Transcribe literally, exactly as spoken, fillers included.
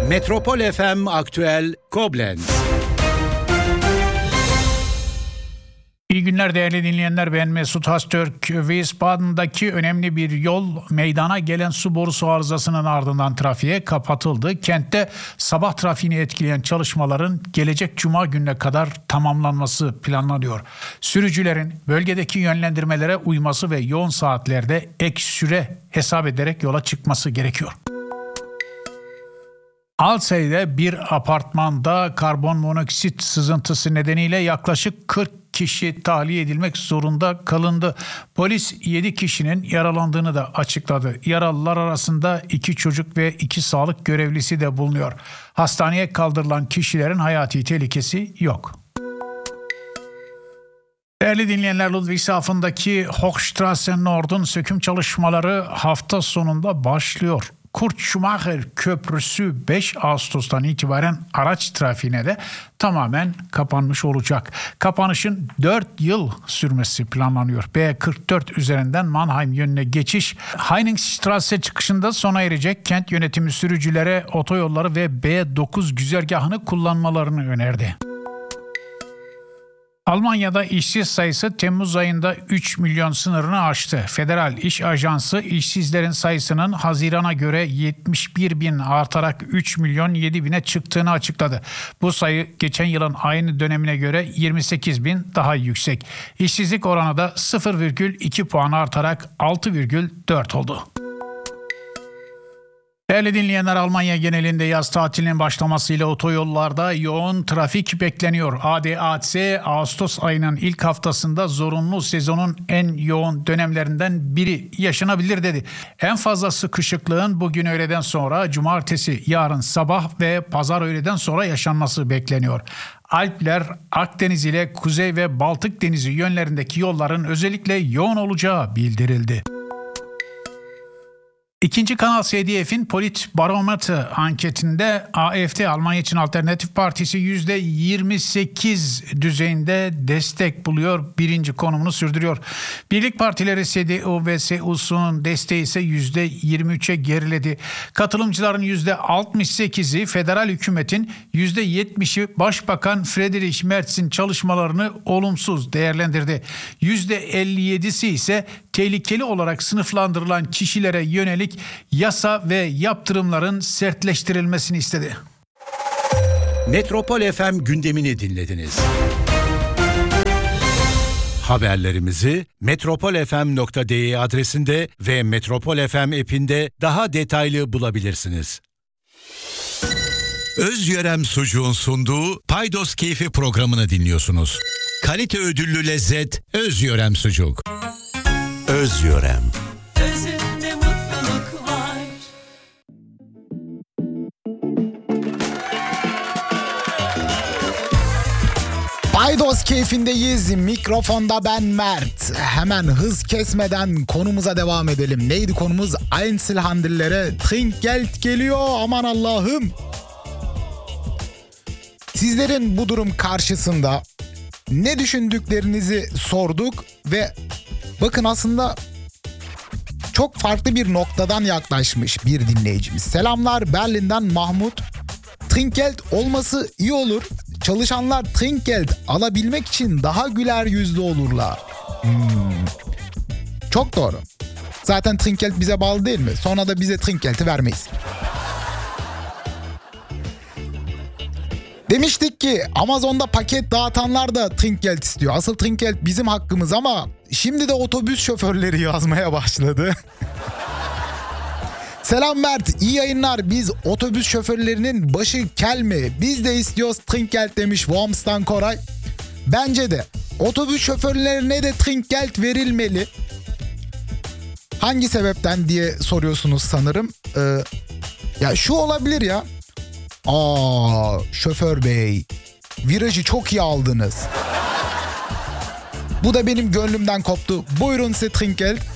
Metropol F M Aktüel Koblenz. İyi günler değerli dinleyenler, ben Mesut Hastürk. Wiesbaden'daki önemli bir yol meydana gelen su borusu arızasının ardından trafiğe kapatıldı. Kentte sabah trafiğini etkileyen çalışmaların gelecek cuma gününe kadar tamamlanması planlanıyor. Sürücülerin bölgedeki yönlendirmelere uyması ve yoğun saatlerde ek süre hesap ederek yola çıkması gerekiyor. Alzey'de bir apartmanda karbon monoksit sızıntısı nedeniyle yaklaşık kırk kişi tahliye edilmek zorunda kalındı. Polis yedi kişinin yaralandığını da açıkladı. Yaralılar arasında iki çocuk ve iki sağlık görevlisi de bulunuyor. Hastaneye kaldırılan kişilerin hayati tehlikesi yok. Değerli dinleyenler, Ludwigshafen'daki Hochstrasse Nord'un söküm çalışmaları hafta sonunda başlıyor. Kurt Schumacher Köprüsü beş Ağustos'tan itibaren araç trafiğine de tamamen kapanmış olacak. Kapanışın dört yıl sürmesi planlanıyor. B kırk dört üzerinden Mannheim yönüne geçiş Heiningstrasse çıkışında sona erecek. Kent yönetimi sürücülere otoyolları ve B dokuz güzergahını kullanmalarını önerdi. Almanya'da işsiz sayısı Temmuz ayında üç milyon sınırını aştı. Federal İş Ajansı işsizlerin sayısının Haziran'a göre yetmiş bir bin artarak üç milyon yedi bine çıktığını açıkladı. Bu sayı geçen yılın aynı dönemine göre yirmi sekiz bin daha yüksek. İşsizlik oranı da sıfır virgül iki puan artarak altı virgül dört oldu. Değerli dinleyenler, Almanya genelinde yaz tatilinin başlamasıyla otoyollarda yoğun trafik bekleniyor. A D A C, Ağustos ayının ilk haftasında zorunlu sezonun en yoğun dönemlerinden biri yaşanabilir dedi. En fazla sıkışıklığın bugün öğleden sonra, cumartesi, yarın sabah ve pazar öğleden sonra yaşanması bekleniyor. Alpler, Akdeniz ile Kuzey ve Baltık Denizi yönlerindeki yolların özellikle yoğun olacağı bildirildi. İkinci Kanal S D F'in Politbarometre anketinde A F D Almanya için Alternatif Partisi yüzde yirmi sekiz düzeyinde destek buluyor. Birinci konumunu sürdürüyor. Birlik partileri C D U ve C S U'nun desteği ise yüzde yirmi üçe geriledi. Katılımcıların yüzde altmış sekizi federal hükümetin, yüzde yetmişi Başbakan Friedrich Merz'in çalışmalarını olumsuz değerlendirdi. yüzde elli yedisi ise tehlikeli olarak sınıflandırılan kişilere yönelik yasa ve yaptırımların sertleştirilmesini istedi. Metropol F M gündemini dinlediniz. Haberlerimizi metropol f m nokta d e adresinde ve Metropol F M app'inde daha detaylı bulabilirsiniz. Özyörem Sucuğun sunduğu Paydos Keyfi programını dinliyorsunuz. Kalite ödüllü lezzet Özyörem Sucuk. Özyörem. Özünde mutluluk var. Paydos keyfindeyiz. Mikrofonda ben Mert. Hemen hız kesmeden konumuza devam edelim. Neydi konumuz? Einzelhandellere Trinkgeld geliyor. Aman Allah'ım. Sizlerin bu durum karşısında ne düşündüklerinizi sorduk ve bakın aslında çok farklı bir noktadan yaklaşmış bir dinleyicimiz. Selamlar, Berlin'den Mahmut. Trinkgeld olması iyi olur. Çalışanlar Trinkgeld alabilmek için daha güler yüzlü olurlar. Hmm. Çok doğru. Zaten Trinkgeld bize bağlı değil mi? Sonra da bize Trinkgeld'i vermeyiz. Demiştik ki Amazon'da paket dağıtanlar da Trinkgeld istiyor. Asıl Trinkgeld bizim hakkımız ama şimdi de otobüs şoförleri yazmaya başladı. Selam Mert, iyi yayınlar. Biz otobüs şoförlerinin başı kel mi? Biz de istiyoruz Trinkgeld demiş Worms'tan Koray. Bence de otobüs şoförlerine de Trinkgeld verilmeli. Hangi sebepten diye soruyorsunuz sanırım. Ee, ya şu olabilir ya. Aa, şoför bey, virajı çok iyi aldınız. Bu da benim gönlümden koptu. Buyurun size Trinkgeld.